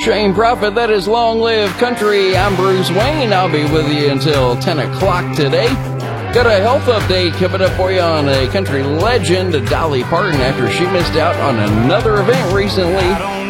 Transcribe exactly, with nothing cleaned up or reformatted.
Shane Prophet, that is Long Live Country. I'm Bruce Wayne. I'll be with you until ten o'clock today. Got a health update coming up for you on a country legend, Dolly Parton, after she missed out on another event recently.